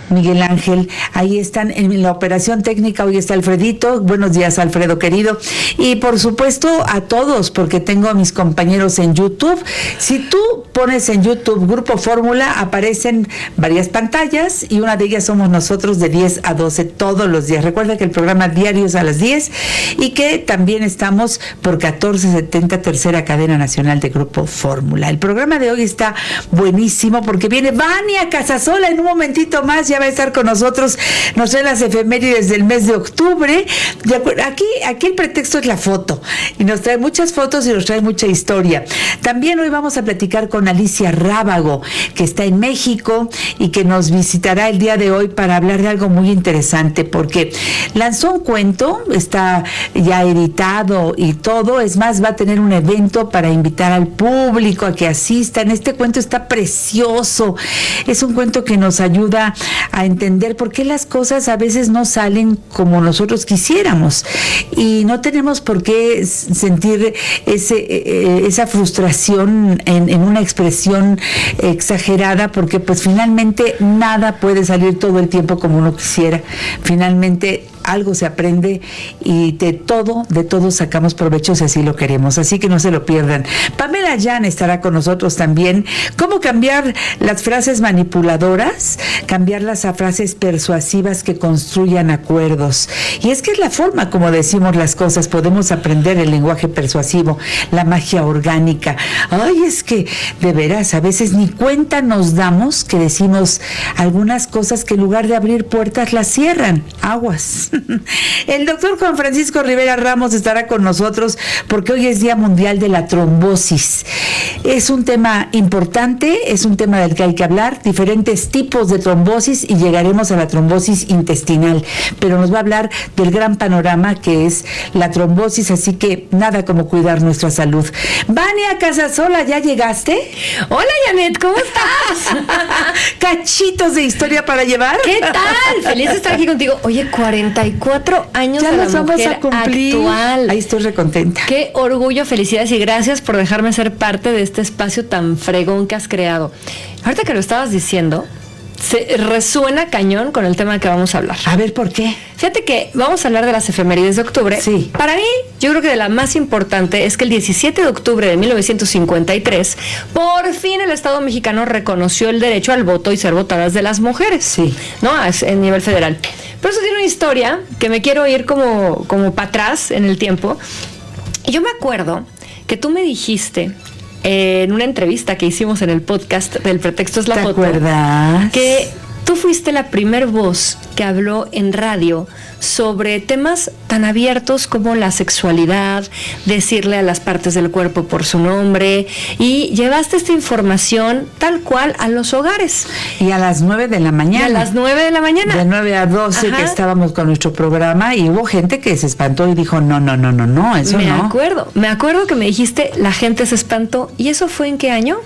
Miguel Ángel, ahí están en la operación técnica. Hoy está Alfredito. Buenos días, Alfredo querido. Y por supuesto a todos, porque tengo a mis compañeros en YouTube. Si tú pones en YouTube Grupo Fórmula, aparecen varias pantallas y una de ellas somos nosotros de 10 a 12 todos los días. Recuerda que el programa diario es a las 10 y que también estamos por 1470, tercera cadena nacional de Grupo Fórmula. El programa de hoy está buenísimo porque viene Vania Casasola en un momentito más, ya va a estar con nosotros, nos trae las efemérides del mes de octubre. Aquí el pretexto es la foto y nos trae muchas fotos y nos trae mucha historia. También hoy vamos a platicar con Alicia Rábago, que está en México y que nos visitará el día de hoy para hablar de algo muy interesante, porque lanzó un cuento, está ya editado y todo, es más, va a tener un evento para invitar al público a que asistan. Este cuento está precioso, es un cuento que nos ayuda a entender por qué las cosas a veces no salen como nosotros quisiéramos y no tenemos por qué sentir esa frustración en una expresión exagerada, porque pues finalmente nada puede salir todo el tiempo como uno quisiera. Finalmente algo se aprende y de todo sacamos provecho si así lo queremos, así que no se lo pierdan. Pamela Yan estará con nosotros también. ¿Cómo cambiar las frases manipuladoras? Cambiarlas a frases persuasivas que construyan acuerdos. Y es que es la forma como decimos las cosas, podemos aprender el lenguaje persuasivo, la magia orgánica. Ay, es que de veras, a veces ni cuenta nos damos que decimos algunas cosas que en lugar de abrir puertas las cierran. Aguas. El doctor Juan Francisco Rivera Ramos estará con nosotros porque hoy es Día Mundial de la Trombosis. Es un tema importante, es un tema del que hay que hablar, diferentes tipos de trombosis y llegaremos a la trombosis intestinal, pero nos va a hablar del gran panorama que es la trombosis, así que nada como cuidar nuestra salud. Vania Casasola, ¿ya llegaste? Hola, Janet, ¿cómo estás? Cachitos de historia para llevar. ¿Qué tal? Feliz de estar aquí contigo. Oye, 44 años ya de la los vamos mujer a cumplir. Actual. Ahí estoy recontenta. Qué orgullo, felicidades y gracias por dejarme ser parte de este espacio tan fregón que has creado. Ahorita que lo estabas diciendo, se resuena cañón con el tema que vamos a hablar. A ver, ¿por qué? Fíjate que vamos a hablar de las efemérides de octubre. Sí. Para mí, yo creo que de la más importante es que el 17 de octubre de 1953, por fin el Estado mexicano reconoció el derecho al voto y ser votadas de las mujeres. Sí. ¿No? En nivel federal. Pero eso tiene una historia que me quiero ir como para atrás en el tiempo. Y yo me acuerdo que tú me dijiste en una entrevista que hicimos en el podcast del Pretexto es la Foto. ¿Te acuerdas? Que tú fuiste la primer voz que habló en radio sobre temas tan abiertos como la sexualidad, decirle a las partes del cuerpo por su nombre, y llevaste esta información tal cual a los hogares. Y a las 9 de la mañana. Y a las 9 de la mañana. De 9 a 12 Ajá. Que estábamos con nuestro programa y hubo gente que se espantó y dijo, no, eso no. Me acuerdo que me dijiste, la gente se espantó. ¿Y eso fue en qué año?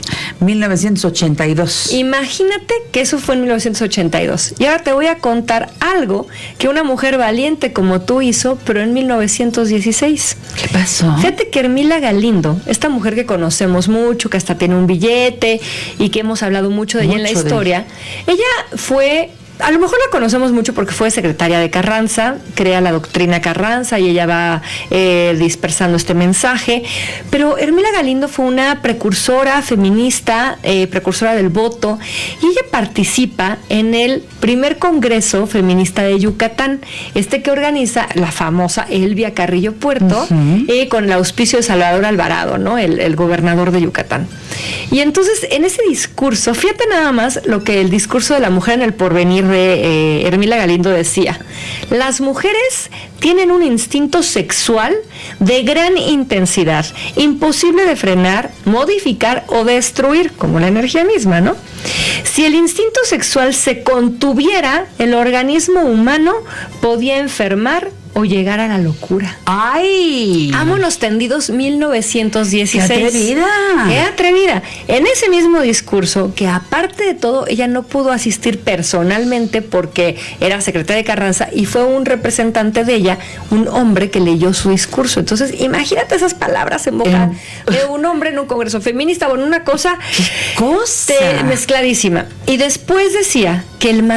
1982. Imagínate que eso fue en 1982. Y ahora te voy a contar algo que una mujer valiente como tú hizo, pero en 1916. ¿Qué pasó? Fíjate que Hermila Galindo, esta mujer que conocemos mucho, que hasta tiene un billete y que hemos hablado mucho de ella en la historia, ella fue... A lo mejor la conocemos mucho porque fue secretaria de Carranza, crea la doctrina Carranza y ella va dispersando este mensaje. Pero Hermila Galindo fue una precursora feminista, precursora del voto, y ella participa en el primer Congreso Feminista de Yucatán, que organiza la famosa Elvia Carrillo Puerto, con el auspicio de Salvador Alvarado, ¿no? El gobernador de Yucatán. Y entonces en ese discurso, fíjate nada más lo que el discurso de la mujer en el porvenir de Hermila Galindo decía: las mujeres tienen un instinto sexual de gran intensidad, imposible de frenar, modificar o destruir, como la energía misma, ¿no? Si el instinto sexual se contuviera, el organismo humano podía enfermar o llegar a la locura. ¡Ay! Ámonos tendidos, 1916. ¡Qué atrevida! ¡Qué atrevida! En ese mismo discurso, que aparte de todo, ella no pudo asistir personalmente porque era secretaria de Carranza y fue un representante de ella, un hombre que leyó su discurso. Entonces, imagínate esas palabras en boca de un hombre en un congreso feminista, bueno, una cosa mezcladísima. Y después decía que el